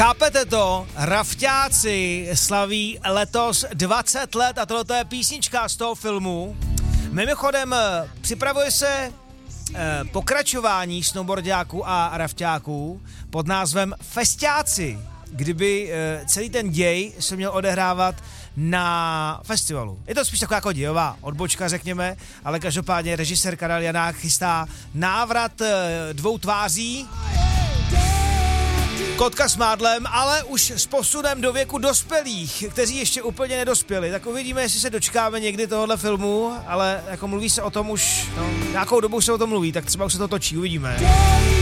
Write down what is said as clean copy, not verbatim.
Chápete to? Rafťáci slaví letos 20 let a tohle je písnička z toho filmu. Mimochodem připravuje se pokračování snowboardáků a rafťáků pod názvem Festiáci, kdyby celý ten děj se měl odehrávat na festivalu. Je to spíš taková jako dějová odbočka, řekněme, ale každopádně režisér Karel Janák chystá návrat dvou tváří, Kotka s Mádlem, ale už s posunem do věku dospělých, kteří ještě úplně nedospěli. Tak uvidíme, jestli se dočkáme někdy tohohle filmu, ale jako mluví se o tom už, nějakou dobu se o tom mluví, tak třeba už se to točí, uvidíme.